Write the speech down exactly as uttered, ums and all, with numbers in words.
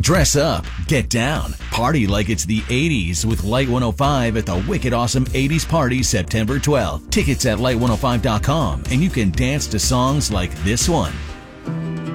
Dress up, get down, party like it's the eighties with Light one oh five at the Wicked Awesome eighties Party September twelfth. Tickets at light one oh five dot com, and you can dance to songs like this one.